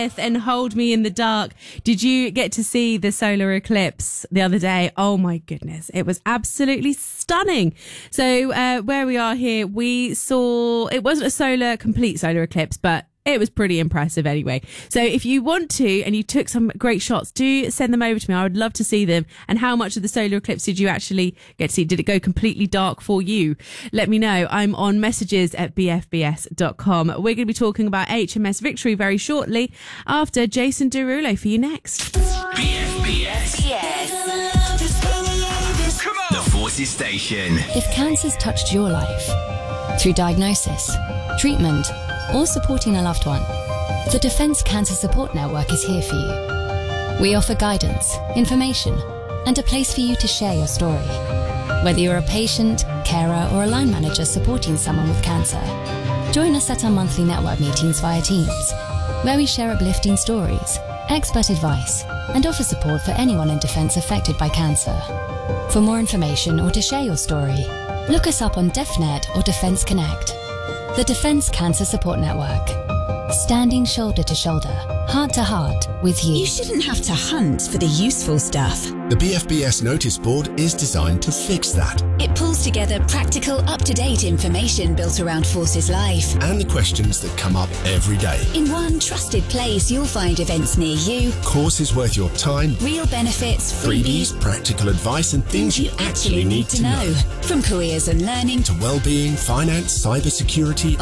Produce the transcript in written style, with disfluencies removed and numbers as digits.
And Hold Me in the Dark. Did you get to see the solar eclipse the other day? Oh my goodness, it was absolutely stunning. So where we are here, we saw, it wasn't a complete solar eclipse, but it was pretty impressive anyway. So if you want to, and you took some great shots, do send them over to me. I would love to see them. And how much of the solar eclipse did you actually get to see? Did it go completely dark for you? Let me know. I'm on messages@bfbs.com. We're going to be talking about HMS Victory very shortly after Jason Derulo for you next. BFBS. Come on. The Forces Station. If cancer's touched your life through diagnosis, treatment, or supporting a loved one, the Defence Cancer Support Network is here for you. We offer guidance, information, and a place for you to share your story. Whether you're a patient, carer, or a line manager supporting someone with cancer, join us at our monthly network meetings via Teams, where we share uplifting stories, expert advice, and offer support for anyone in Defence affected by cancer. For more information or to share your story, look us up on DefNet or Defence Connect. The Defence Cancer Support Network. Standing shoulder to shoulder, heart to heart with you. You shouldn't have to hunt for the useful stuff. The BFBS notice board is designed to fix that. It pulls together practical, up-to-date information built around Forces Life. And the questions that come up every day. In one trusted place, you'll find events near you, Courses worth your time, real benefits, freebies, practical advice and things you actually need to know. From careers and learning To well-being, finance, cybersecurity